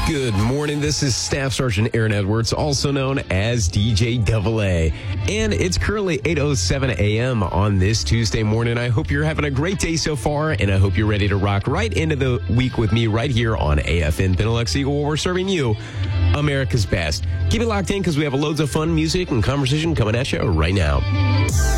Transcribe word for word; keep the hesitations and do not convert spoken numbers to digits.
Good morning. This is Staff Sergeant Aaron Edwards, also known as D J Double A. And it's currently eight oh seven a.m. on this Tuesday morning. I hope you're having a great day so far, and I hope you're ready to rock right into the week with me right here on A F N Pinalex Eagle, where we're serving you America's best. Keep it locked in because we have loads of fun music and conversation coming at you right now.